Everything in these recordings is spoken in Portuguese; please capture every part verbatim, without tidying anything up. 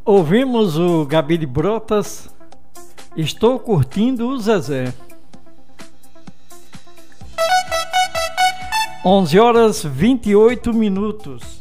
Ouvimos o Gabi de Brotas, Estou Curtindo o Zezé. onze horas e vinte e oito minutos.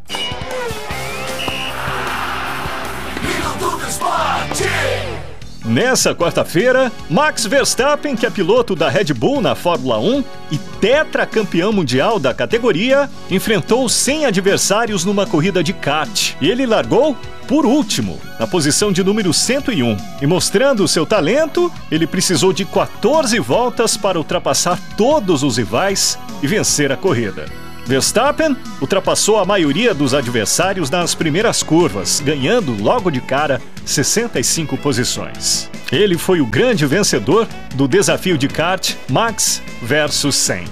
Nessa quarta-feira, Max Verstappen, que é piloto da Red Bull na Fórmula um e tetracampeão mundial da categoria, enfrentou cem adversários numa corrida de kart. E ele largou por último, na posição de número cento e um. E mostrando seu talento, ele precisou de quatorze voltas para ultrapassar todos os rivais e vencer a corrida. Verstappen ultrapassou a maioria dos adversários nas primeiras curvas, ganhando logo de cara sessenta e cinco posições. Ele foi o grande vencedor do desafio de kart Max versus cem.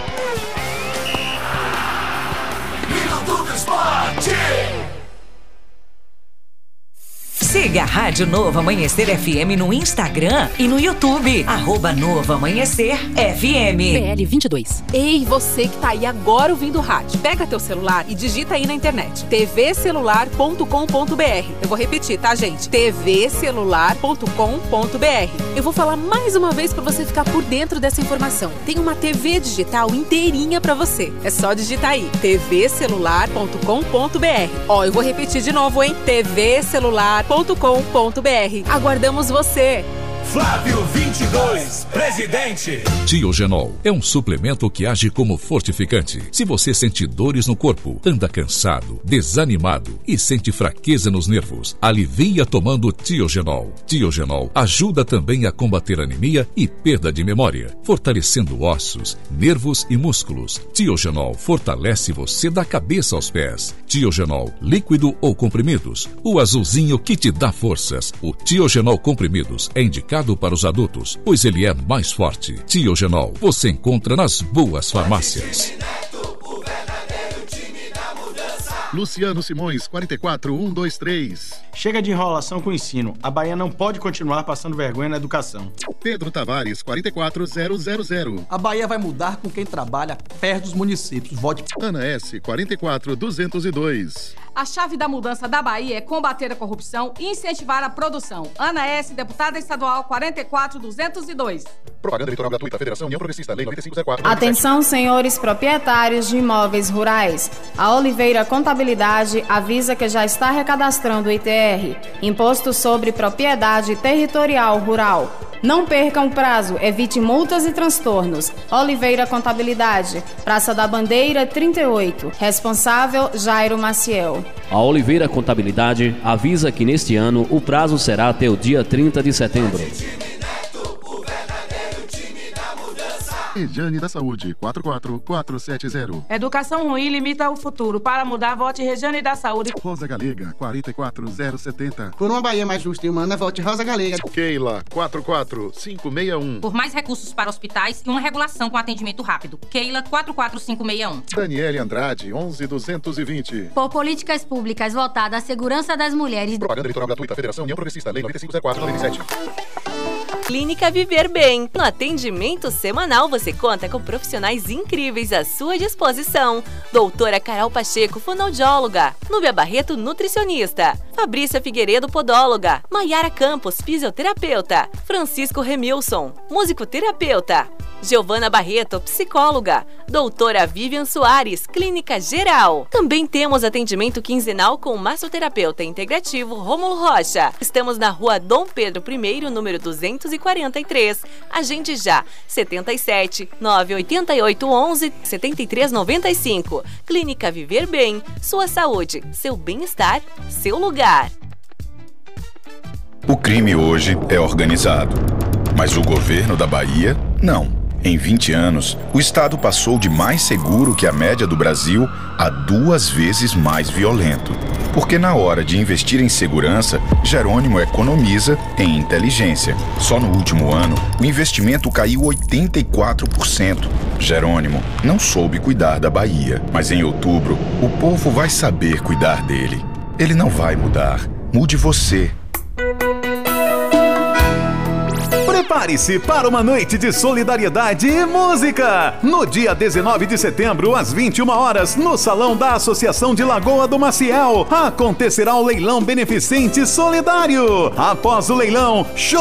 Siga a Rádio Novo Amanhecer F M no Instagram e no YouTube. Arroba Novo Amanhecer F M. B L vinte e dois. Ei, você que tá aí agora ouvindo rádio. Pega teu celular e digita aí na internet. t v celular ponto com ponto b r. Eu vou repetir, tá, gente? t v celular ponto com ponto b r. Eu vou falar mais uma vez pra você ficar por dentro dessa informação. Tem uma T V digital inteirinha pra você. É só digitar aí. t v celular ponto com ponto b r. Ó, eu vou repetir de novo, hein? t v celular ponto com ponto b r. Aguardamos você! Flávio vinte e dois, presidente. Tiogenol é um suplemento que age como fortificante. Se você sente dores no corpo, anda cansado, desanimado e sente fraqueza nos nervos, alivia tomando Tiogenol. Tiogenol ajuda também a combater anemia e perda de memória, fortalecendo ossos, nervos e músculos. Tiogenol fortalece você da cabeça aos pés. Tiogenol, líquido ou comprimidos, o azulzinho que te dá forças. O Tiogenol comprimidos é indicado para os adultos, pois ele é mais forte. Tiogenol, você encontra nas boas farmácias. Luciano Simões, quarenta e quatro, cento e vinte e três. Chega de enrolação com o ensino. A Bahia não pode continuar passando vergonha na educação. Pedro Tavares, quarenta e quatro, zero zero zero. A Bahia vai mudar com quem trabalha perto dos municípios. Vote. Ana S, quarenta e quatro, duzentos e dois. A chave da mudança da Bahia é combater a corrupção e incentivar a produção. Ana S, deputada estadual, quarenta e quatro, duzentos e dois. Propaganda eleitoral gratuita, Federação União Progressista, Lei noventa e cinco zero quatro. Atenção, senhores proprietários de imóveis rurais. A Oliveira Contabilidade avisa que já está recadastrando o I T R, Imposto sobre Propriedade Territorial Rural. Não percam o prazo, evite multas e transtornos. Oliveira Contabilidade, Praça da Bandeira, trinta e oito. Responsável, Jairo Maciel. A Oliveira Contabilidade avisa que neste ano o prazo será até o dia trinta de setembro. Regiane da Saúde, quatro quatro quatro sete zero. Educação ruim limita o futuro. Para mudar, vote Regiane da Saúde. Rosa Galega, quarenta e quatro, zero setenta. Por uma Bahia mais justa e humana, vote Rosa Galega. Keila, quatro quatro cinco seis um. Por mais recursos para hospitais e uma regulação com atendimento rápido. Keila, quatro quatro cinco seis um. Daniele Andrade, onze duzentos e vinte. Por políticas públicas voltadas à segurança das mulheres. Propaganda eleitoral gratuita, Federação União Progressista, Lei noventa e cinco zero quatro, noventa e sete. Clínica Viver Bem. No atendimento semanal, você conta com profissionais incríveis à sua disposição. Doutora Carol Pacheco, fonoaudióloga. Núbia Barreto, nutricionista. Fabrícia Figueiredo, podóloga. Maiara Campos, fisioterapeuta. Francisco Remilson, musicoterapeuta. Giovana Barreto, psicóloga. Doutora Vivian Soares, clínica geral. Também temos atendimento quinzenal com o massoterapeuta integrativo Rômulo Rocha. Estamos na rua Dom Pedro I, número duzentos e quarenta e três. Agende já, setenta e sete, nove oito oito, onze, setenta e três noventa e cinco. Clínica Viver Bem, sua saúde, seu bem-estar, seu lugar. O crime hoje é organizado, mas o governo da Bahia, não. Em vinte anos, o estado passou de mais seguro que a média do Brasil a duas vezes mais violento. Porque na hora de investir em segurança, Jerônimo economiza em inteligência. Só no último ano, o investimento caiu oitenta e quatro por cento. Jerônimo não soube cuidar da Bahia, mas em outubro, o povo vai saber cuidar dele. Ele não vai mudar. Mude você. Prepare-se para uma noite de solidariedade e música. No dia dezenove de setembro, às vinte e uma horas, no Salão da Associação de Lagoa do Maciel, acontecerá o leilão beneficente solidário. Após o leilão, show